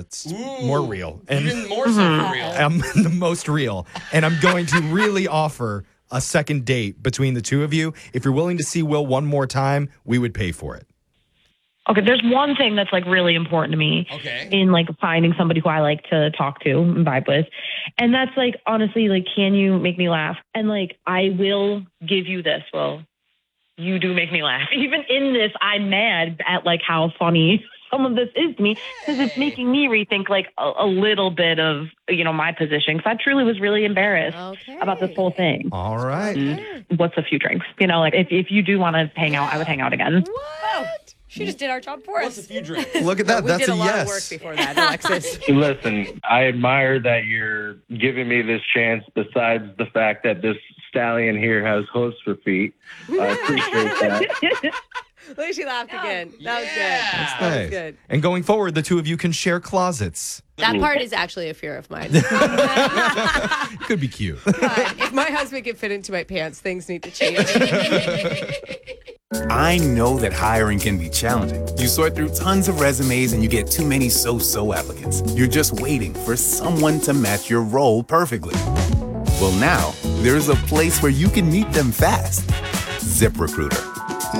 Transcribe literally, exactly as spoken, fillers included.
It's Ooh, more real. And even more so for real. I'm the most real. And I'm going to really offer a second date between the two of you. If you're willing to see Will one more time, we would pay for it. Okay, there's one thing that's like really important to me Okay. in like finding somebody who I like to talk to and vibe with. And that's like, honestly, like, can you make me laugh? And like, I will give you this, Will. You do make me laugh. Even in this, I'm mad at like how funny some of this is to me because it's making me rethink like a, a little bit of, you know, my position. Because I truly was really embarrassed Okay. about this whole thing. All right. Okay. What's a few drinks? You know, like if, if you do want to hang out, I would hang out again. What? She just did our job for What's a us. few drinks? Look at that. We That's did a, a lot yes. of work before that, Alexis. Listen, I admire that you're giving me this chance besides the fact that this stallion here has hooves for feet. I appreciate that. At least she laughed again. That was Yeah. good. That's That was nice. good. And going forward, the two of you can share closets. That part is actually a fear of mine. It could be cute. But if my husband can fit into my pants, things need to change. I know that hiring can be challenging. You sort through tons of resumes and you get too many so-so applicants. You're just waiting for someone to match your role perfectly. Well, now, there's a place where you can meet them fast. ZipRecruiter.